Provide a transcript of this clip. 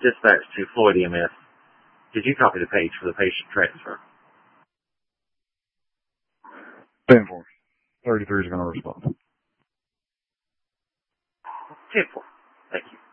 dispatch to Floyd EMS. Did you copy the page for the patient transfer? 10-4. 33 is going to respond. 10-4. Thank you.